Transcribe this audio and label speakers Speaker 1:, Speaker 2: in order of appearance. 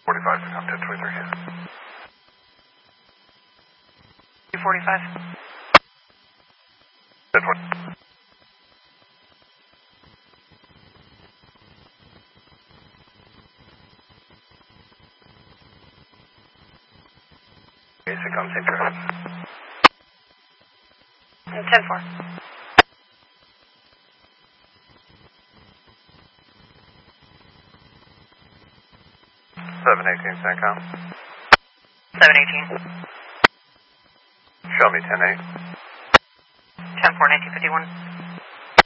Speaker 1: 45 to come 1023.
Speaker 2: 245.
Speaker 1: 1020. Basic on same traffic.
Speaker 2: 10-4.
Speaker 1: 718 CENTCOM.
Speaker 2: 718.
Speaker 1: Show me 10-8.
Speaker 2: 10-4, 1951.